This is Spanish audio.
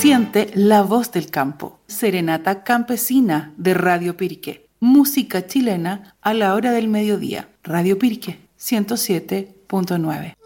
Siente la voz del campo. Serenata campesina de Radio Pirque. Música chilena a la hora del mediodía. Radio Pirque 107.9.